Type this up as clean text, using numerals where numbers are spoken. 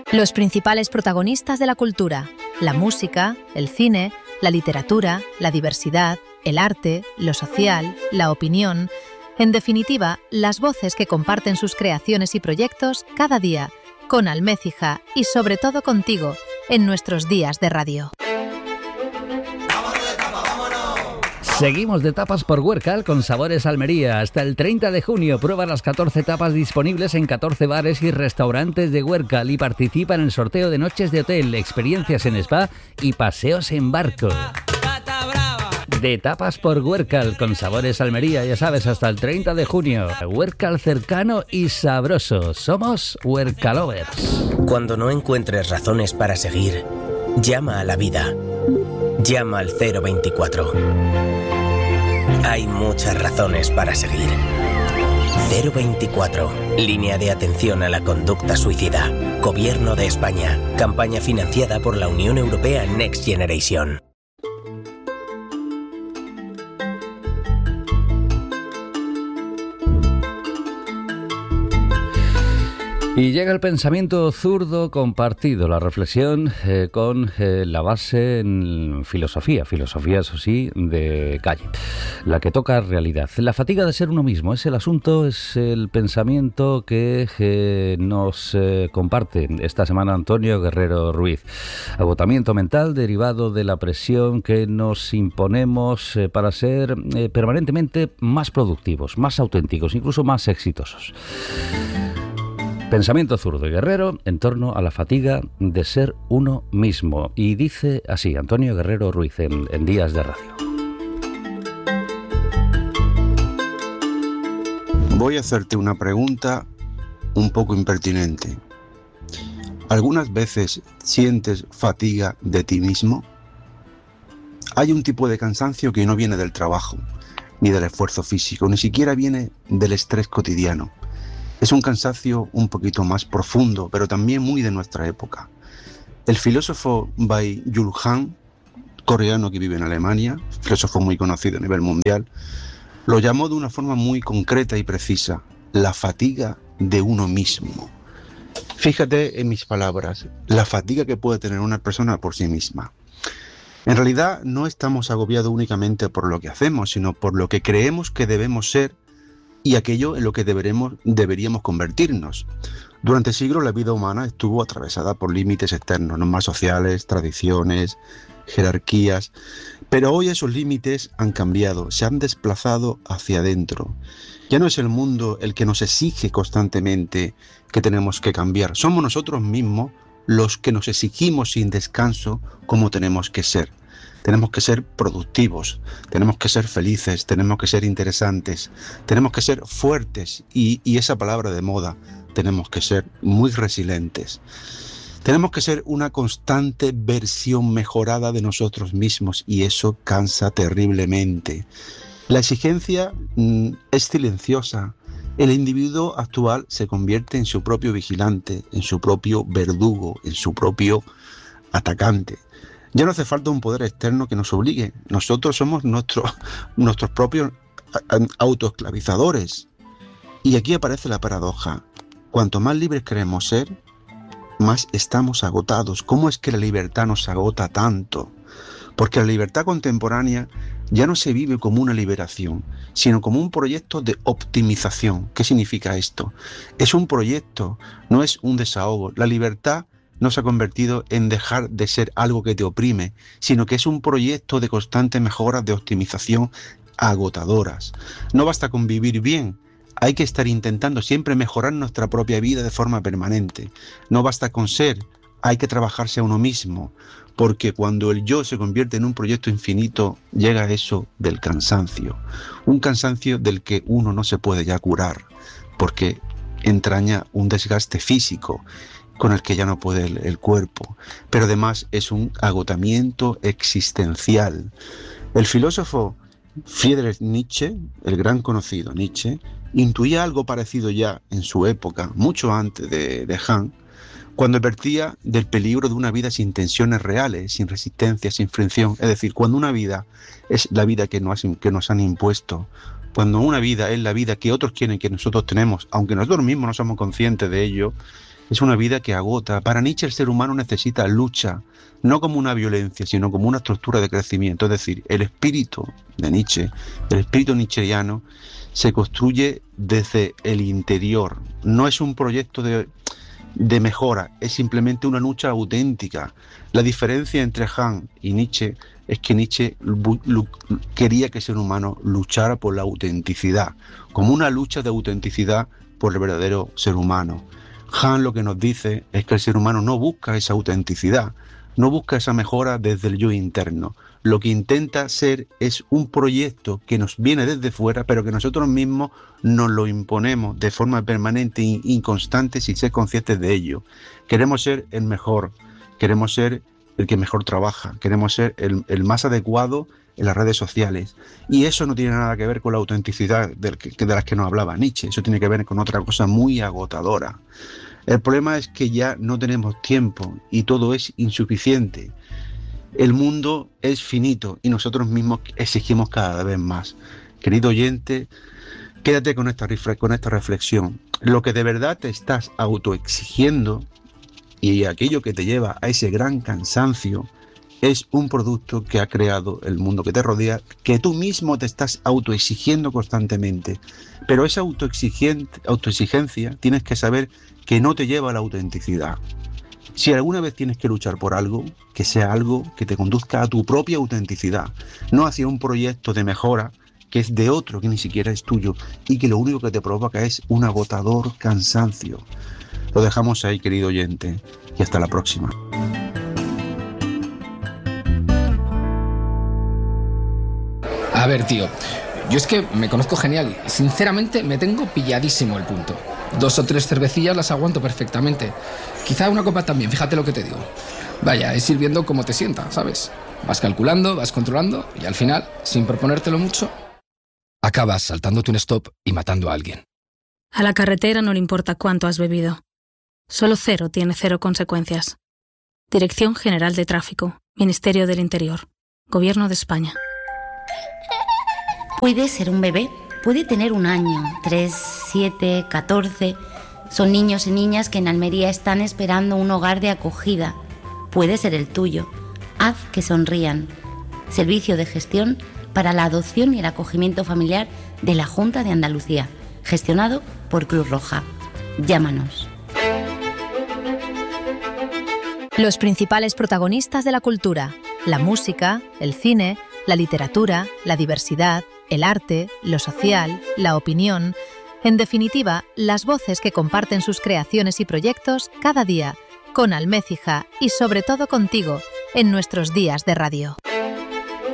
Los principales protagonistas de la cultura, la música, el cine, la literatura, la diversidad, el arte, lo social, la opinión, en definitiva, las voces que comparten sus creaciones y proyectos cada día, con Almécija y sobre todo contigo, en nuestros días de radio. Seguimos de tapas por Huércal con Sabores Almería. Hasta el 30 de junio prueba las 14 tapas disponibles en 14 bares y restaurantes de Huércal y participa en el sorteo de noches de hotel, experiencias en spa y paseos en barco. De tapas por Huércal con Sabores Almería, ya sabes, hasta el 30 de junio. Huércal cercano y sabroso. Somos Huércalovers. Cuando no encuentres razones para seguir, llama a la vida. Llama al 024. Hay muchas razones para seguir. 024. Línea de atención a la conducta suicida. Gobierno de España. Campaña financiada por la Unión Europea Next Generation. Y llega el pensamiento zurdo compartido, la reflexión con la base en filosofía, eso sí, de calle, la que toca realidad. La fatiga de ser uno mismo es el asunto, es el pensamiento que nos comparte esta semana Antonio Guerrero Ruiz. Agotamiento mental derivado de la presión que nos imponemos para ser permanentemente más productivos, más auténticos, incluso más exitosos. Pensamiento zurdo y guerrero en torno a la fatiga de ser uno mismo. Y dice así Antonio Guerrero Ruiz en Días de Radio. Voy a hacerte una pregunta un poco impertinente. ¿Algunas veces sientes fatiga de ti mismo? Hay un tipo de cansancio que no viene del trabajo, ni del esfuerzo físico, ni siquiera viene del estrés cotidiano. Es un cansancio un poquito más profundo, pero también muy de nuestra época. El filósofo Byung-Chul Han, coreano que vive en Alemania, filósofo muy conocido a nivel mundial, lo llamó de una forma muy concreta y precisa: la fatiga de uno mismo. Fíjate en mis palabras, la fatiga que puede tener una persona por sí misma. En realidad no estamos agobiados únicamente por lo que hacemos, sino por lo que creemos que debemos ser y aquello en lo que deberíamos convertirnos. Durante siglos la vida humana estuvo atravesada por límites externos, normas sociales, tradiciones, jerarquías, pero hoy esos límites han cambiado, se han desplazado hacia adentro. Ya no es el mundo el que nos exige constantemente que tenemos que cambiar, somos nosotros mismos los que nos exigimos sin descanso cómo tenemos que ser. Tenemos que ser productivos, tenemos que ser felices, tenemos que ser interesantes, tenemos que ser fuertes y esa palabra de moda, tenemos que ser muy resilientes. Tenemos que ser una constante versión mejorada de nosotros mismos y eso cansa terriblemente. La exigencia es silenciosa. El individuo actual se convierte en su propio vigilante, en su propio verdugo, en su propio atacante. Ya no hace falta un poder externo que nos obligue. Nosotros somos nuestros propios autoesclavizadores. Y aquí aparece la paradoja. Cuanto más libres queremos ser, más estamos agotados. ¿Cómo es que la libertad nos agota tanto? Porque la libertad contemporánea ya no se vive como una liberación, sino como un proyecto de optimización. ¿Qué significa esto? Es un proyecto, no es un desahogo. La libertad no se ha convertido en dejar de ser algo que te oprime, sino que es un proyecto de constante mejora, de optimización agotadoras. No basta con vivir bien, hay que estar intentando siempre mejorar nuestra propia vida de forma permanente. No basta con ser, hay que trabajarse a uno mismo, porque cuando el yo se convierte en un proyecto infinito, llega eso del cansancio. Un cansancio del que uno no se puede ya curar, porque entraña un desgaste físico, con el que ya no puede el cuerpo, pero además es un agotamiento existencial. El filósofo Friedrich Nietzsche, el gran conocido Nietzsche, intuía algo parecido ya en su época, mucho antes de Han, cuando advertía del peligro de una vida sin tensiones reales, sin resistencia, sin fricción, es decir, cuando una vida es la vida que nos han impuesto, cuando una vida es la vida que otros quieren que nosotros tenemos, aunque nosotros mismos no somos conscientes de ello, Es una vida que agota. Para Nietzsche el ser humano necesita lucha, no como una violencia, sino como una estructura de crecimiento. Es decir, el espíritu de Nietzsche, el espíritu nietzscheano, se construye desde el interior. No es un proyecto de mejora, es simplemente una lucha auténtica. La diferencia entre Hahn y Nietzsche es que Nietzsche quería que el ser humano luchara por la autenticidad, como una lucha de autenticidad por el verdadero ser humano. Hahn lo que nos dice es que el ser humano no busca esa autenticidad, no busca esa mejora desde el yo interno. Lo que intenta ser es un proyecto que nos viene desde fuera, pero que nosotros mismos nos lo imponemos de forma permanente e inconstante sin ser conscientes de ello. Queremos ser el mejor, queremos ser el que mejor trabaja, queremos ser el más adecuado en las redes sociales. Y eso no tiene nada que ver con la autenticidad de las que nos hablaba Nietzsche, eso tiene que ver con otra cosa muy agotadora. El problema es que ya no tenemos tiempo y todo es insuficiente. El mundo es finito y nosotros mismos exigimos cada vez más. Querido oyente, quédate con esta reflexión. Lo que de verdad te estás autoexigiendo y aquello que te lleva a ese gran cansancio es un producto que ha creado el mundo que te rodea, que tú mismo te estás autoexigiendo constantemente. Pero esa autoexigencia tienes que saber que no te lleva a la autenticidad. Si alguna vez tienes que luchar por algo, que sea algo que te conduzca a tu propia autenticidad, no hacia un proyecto de mejora que es de otro, que ni siquiera es tuyo, y que lo único que te provoca es un agotador cansancio. Lo dejamos ahí, querido oyente, y hasta la próxima. A ver, tío, yo es que me conozco genial y sinceramente me tengo pilladísimo el punto. 2 o 3 cervecillas las aguanto perfectamente. Quizá una copa también, fíjate lo que te digo. Vaya, es ir viendo cómo te sienta, ¿sabes? Vas calculando, vas controlando y al final, sin proponértelo mucho, acabas saltándote un stop y matando a alguien. A la carretera no le importa cuánto has bebido. Solo cero tiene 0 consecuencias. Dirección General de Tráfico, Ministerio del Interior, Gobierno de España. Puede ser un bebé, puede tener 1 año, 3, 7, 14. Son niños y niñas que en Almería están esperando un hogar de acogida. Puede ser el tuyo. Haz que sonrían. Servicio de Gestión para la Adopción y el Acogimiento Familiar de la Junta de Andalucía, gestionado por Cruz Roja. Llámanos. Los principales protagonistas de la cultura: la música, el cine, la literatura, la diversidad, el arte, lo social, la opinión. En definitiva, las voces que comparten sus creaciones y proyectos cada día, con Almécija y sobre todo contigo, en nuestros días de radio.